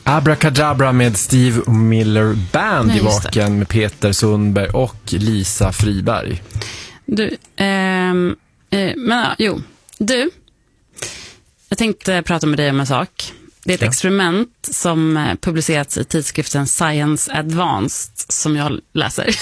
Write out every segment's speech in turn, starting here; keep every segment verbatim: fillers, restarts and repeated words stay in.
Abracadabra med Steve Miller Band. Nej, i Vaken med Peter Sundberg och Lisa Friberg. Du, ehm, eh, men jo, du, jag tänkte prata med dig om en sak. Det är ett ja. experiment som publicerats i tidskriften Science Advanced som jag läser.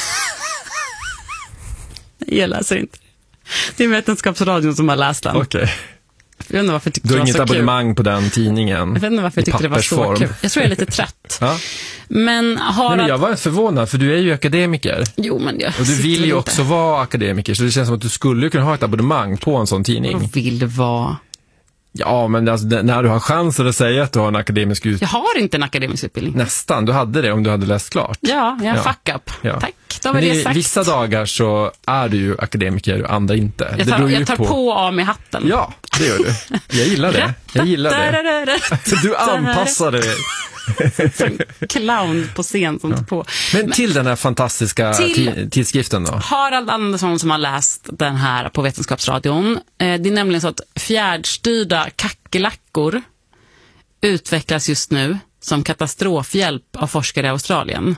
Jag läser inte. Det är Vetenskapsradion som har läst den. Okej. Okay. Jag vet inte varför jag tyckte du har det var inget så abonnemang kul. på den tidningen. Jag vet inte varför jag tyckte det var så kul. Jag tror jag är lite trött. Ja. Men, har Nej, men jag var förvånad, för du är ju akademiker. Jo, men jag och du vill ju inte. också vara akademiker, så det känns som att du skulle kunna ha ett abonnemang på en sån tidning. Jag vill vara... Ja, men alltså, när du har chansen att säga att du har en akademisk utbildning. Jag har inte en akademisk utbildning. Nästan, du hade det om du hade läst klart. Ja, jag ja. fuck up. Ja. Tack, då var men det i sagt. Vissa dagar så är du ju akademiker och andra inte. Jag tar, det jag tar på. på av mig hatten. Ja, det gör du. Jag gillar det. Jag gillar det. Du anpassar dig. Som clown på scen som tar på. Men till den här fantastiska till tidskriften då? Harald Andersson som har läst den här på Vetenskapsradion. Det är nämligen så att fjärrstyrda kackerlackor utvecklas just nu som katastrofhjälp av forskare i Australien.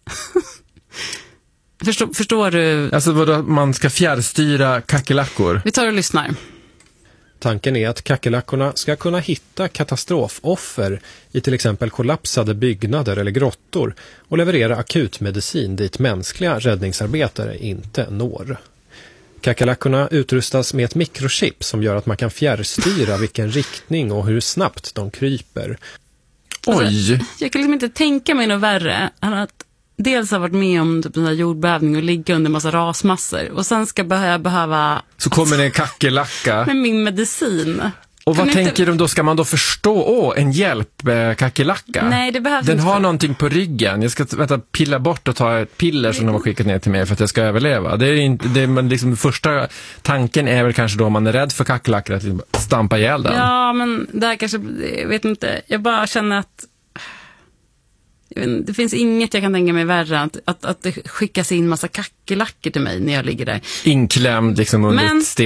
Förstår, förstår du? Alltså vadå, man ska fjärrstyra kackerlackor? Vi tar och lyssnar. Tanken är att kackerlackorna ska kunna hitta katastrofoffer i till exempel kollapsade byggnader eller grottor och leverera akutmedicin dit mänskliga räddningsarbetare inte når. Kackerlackorna utrustas med ett mikrochip som gör att man kan fjärrstyra vilken riktning och hur snabbt de kryper. Oj! Alltså, jag kan liksom inte tänka mig något värre än att dels har varit med om typ en jordbävning och ligga under en massa rasmassor. Och sen ska jag behöva... Så kommer det en kackerlacka. Med min medicin. Och vad kan tänker inte... de då? Ska man då förstå, åh, en hjälp eh, kackerlacka? Nej, det behövs Den inte. har för... någonting på ryggen. Jag ska vänta, pilla bort och ta ett piller som de har skickat ner till mig för att jag ska överleva. Det är inte, det är, men liksom, första tanken är väl kanske då om man är rädd för kackerlackor att stampa ihjäl den. Ja, men det här kanske, jag vet inte. Jag bara känner att det finns inget jag kan tänka mig värre att, att, att det skickas in massa kackerlackor till mig när jag ligger där. Inklämd liksom under men... ett sten.